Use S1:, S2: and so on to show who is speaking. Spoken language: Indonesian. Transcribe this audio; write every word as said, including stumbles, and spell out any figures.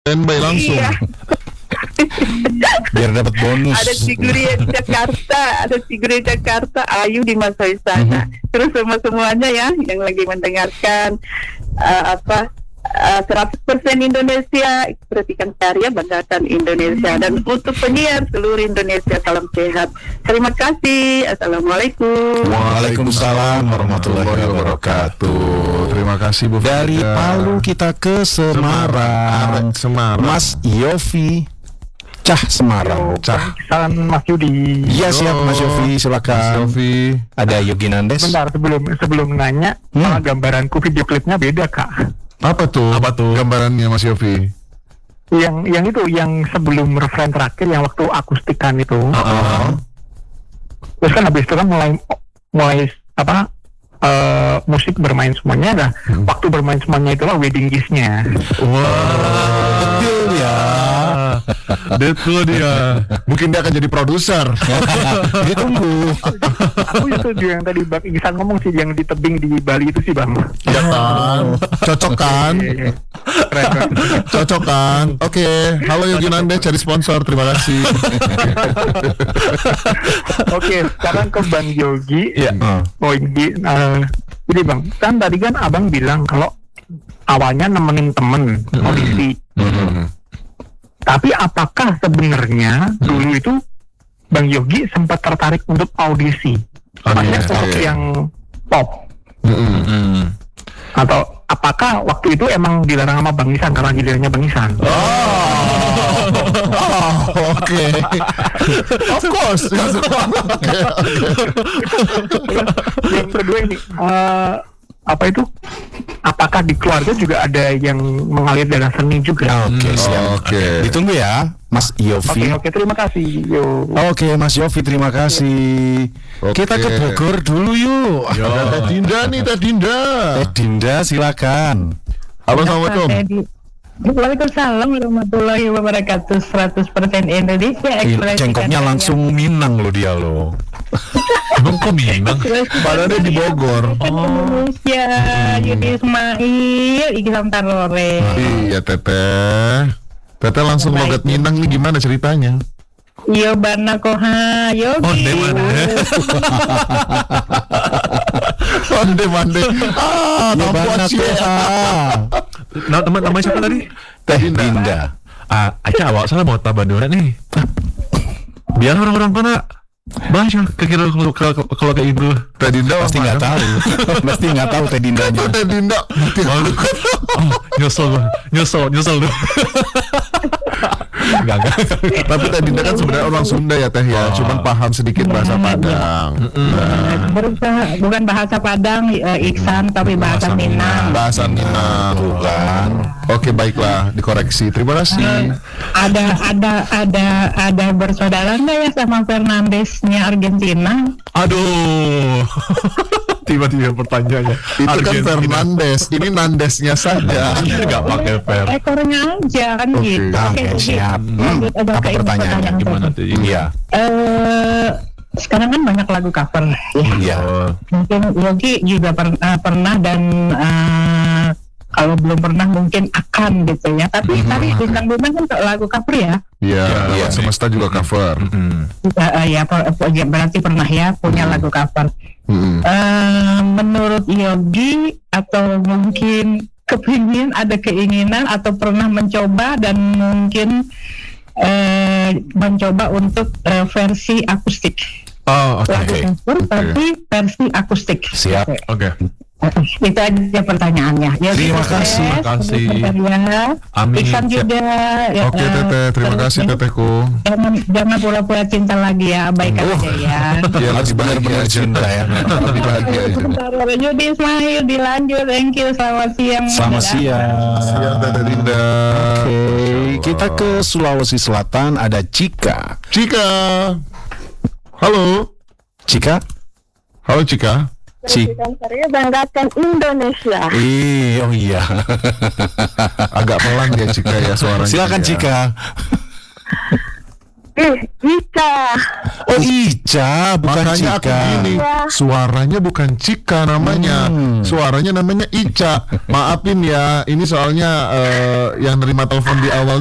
S1: Standby langsung.
S2: Iya.
S1: Biar dapat bonus.
S2: Ada Ciguria Jakarta, ada Ciguria Jakarta, Ayu di Mas sana. Mm-hmm. Terus semua semuanya ya yang lagi mendengarkan uh, apa uh, seratus persen Indonesia, ekspresikan karya, banggakan Indonesia, dan untuk penyiar seluruh Indonesia, salam sehat. Terima kasih. Assalamualaikum.
S1: Waalaikumsalam warahmatullahi wabarakatuh. Terima kasih Bu.
S3: Dari
S1: Frida.
S3: Palu kita ke Semarang.
S1: Semarang. Semarang.
S3: Mas Yofi Cah Semarang.
S1: Cah.
S4: Salam Mas Yudi.
S3: Iya siap Mas Yofi, silakan.
S1: Mas Yofi.
S3: Ada Yogi Nandes.
S4: Bentar sebelum sebelum nanya,
S3: Hmm.
S4: malah gambaranku video klipnya beda Kak.
S1: Apa tuh?
S3: Apa tuh?
S1: Gambarannya Mas Yofi?
S4: Yang yang itu yang sebelum referen terakhir yang waktu akustikan itu.
S1: Uh-huh.
S4: Terus kan habis itu kan mulai mulai apa? Uh, musik bermain semuanya dah.
S1: Hmm.
S4: Waktu bermain semuanya itulah wedding kiss-nya.
S1: Wah,
S3: Betul ya.
S1: betul dia. Mungkin dia akan jadi produser.
S3: Ditunggu.
S4: Aku itu juga yang tadi Bang Iksan ngomong sih, yang di tebing di Bali itu sih Bang.
S1: Ya kan? Cocok kan?
S4: Keren, keren.
S1: Cocok kan? Oke. Halo Yogi Nande, cari sponsor. Terima kasih.
S4: Oke, sekarang ke Bang Yogi.
S1: Ya.
S4: Oh ini, uh, jadi Bang, kan tadi kan Abang bilang kalau awalnya nemenin temen audisi.
S1: Hmm.
S4: Tapi apakah sebenarnya dulu itu Bang Yogi sempat tertarik untuk audisi? Maksudnya
S1: Audisi,
S4: untuk
S1: iya.
S4: yang pop?
S1: Hmm.
S4: Atau apakah waktu itu emang dilarang sama Bang Isan karena gilirannya Bang Isan?
S1: Oh, oke. Of course. Oke,
S4: Yang kedua ini, uh, apa itu? Apakah di keluarga juga ada yang mengalir dalam seni juga?
S3: Oke,
S1: Hmm,
S3: siap.
S1: oke.
S3: Ditunggu ya, Mas
S4: Oke,
S3: Yofi.
S4: oke, terima kasih. Yo.
S3: Oke, Mas Yofi, terima kasih.
S1: Oke.
S3: Kita ke Bogor dulu yuk.
S1: Ada Teh Dinda nih, Teh Dinda.
S3: Eh, Dinda, silakan.
S1: Halo, assalamualaikum.
S5: Waalaikumsalam warahmatullahi wabarakatuh. seratus persen Indonesia.
S3: Ih,
S5: ekspresikan
S3: Jengkoknya
S5: karya.
S3: langsung Minang loh dia loh. Emang kok Minang?
S1: Padahal dia di Bogor.
S5: Indonesia, Yudi Ismail, Iksan Tarore.
S1: Iya, Teteh. Teteh langsung logat Minang nih, gimana ceritanya?
S5: Yo Barna Koha, Yogi.
S3: Oh, di mana?
S1: Mande, mande. Ah,
S3: Ya
S1: nampak
S3: Barna
S1: sih.
S3: Koha.
S6: Nah, teman namanya siapa tadi?
S3: Teh Dinda.
S6: Ah, Aca awak salah mau tabadoran nih. Biar orang-orang kana banyak kekira kalau kalau kalau kayak gitu.
S1: Teh Dinda
S3: Pasti nggak tahu. Pasti nggak tahu Teh Dindanya.
S1: Teh Dinda.
S6: Malu. Oh, nyesel gua. Nyesel, nyesel tuh. Enggak, enggak.
S1: Tapi Teh Dinda kan sebenarnya orang Sunda ya, Teh ya. Cuman paham sedikit bahasa Padang. Nah,
S5: Berusaha, bukan bahasa Padang, eh, Iksan, tapi bahasa Minang.
S1: bahasa Minang.
S3: Bukan.
S1: Oke, baiklah, dikoreksi. Terima kasih.
S5: Ada ada ada ada bersaudara nggak ya sama Fernandesnya Argentina?
S6: Aduh. Tiba-tiba pertanyaannya.
S1: Itu kan
S6: Argentina.
S1: Fernandes, ini Nandesnya saja.
S6: Enggak pakai fair.
S5: Ekornya aja kan
S1: Oke.
S5: gitu.
S3: Oke,
S5: jadi
S3: siap.
S5: lanjut aja
S3: Apa
S5: ke
S3: pertanyaannya?
S5: pertanyaan
S6: Gimana
S5: tadi.
S6: tuh?
S3: Iya.
S5: Eh, sekarang kan banyak lagu cover ya.
S3: Iya.
S6: Oh,
S5: Mungkin Yogi juga per- eh, pernah dan eh, kalau belum pernah mungkin akan gitu ya. Tapi
S1: Mhm.
S5: tadi bintang-bintang kan lagu cover ya.
S1: Iya,
S3: Iya,
S1: Lewat Semesta juga cover.
S6: mm.
S5: Eh, eh, ya, per- per- ya, berarti pernah ya punya lagu cover.
S1: Mm-mm.
S5: Eh, menurut Yogi atau mungkin kepingin ada keinginan atau pernah mencoba dan mungkin eh, mencoba untuk eh, versi akustik
S6: Oh, oke.
S5: lagu cover tapi versi akustik.
S3: Siap.
S6: Oke.
S5: Eh, Itu aja pertanyaannya. Yogi,
S3: Terima
S5: sukses,
S3: kasih.
S6: Terima kasih.
S5: sukses ya.
S6: Amin.
S5: Iksan juga. ya,
S1: Oke,
S5: eh,
S1: Teteh. Terima
S5: terus
S1: kasih,
S5: ya,
S1: Tetehku.
S5: Jangan jangan pura-pura cinta lagi ya, abaikan
S3: Oh.
S5: aja ya.
S1: Iya,
S3: Harus
S1: lebih bahagia
S3: benar-benar
S1: aja.
S3: cinta ya.
S1: Lebih bahagia aja.
S5: Sebentar, Yudi Ismail dilanjut. Thank you. Selamat siang.
S3: Selamat siang.
S1: Siang, Teteh Dinda.
S3: Oke, kita ke Sulawesi Selatan, ada Cika.
S1: Cika. Halo.
S3: Cika?
S1: Halo, Cika.
S3: Cika.
S2: Karya banggakan Indonesia.
S3: Ih, oh iya.
S1: Agak pelan dia, Cika ya suaranya.
S3: Silakan
S1: ya.
S3: Cika.
S2: Eh, Ica.
S3: Oh Ica, bukan
S1: Makanya aku
S3: Cika.
S1: gini, suaranya bukan Cika namanya,
S3: Hmm.
S1: suaranya namanya Ica. Maafin ya, ini soalnya eh, yang nerima telepon di awal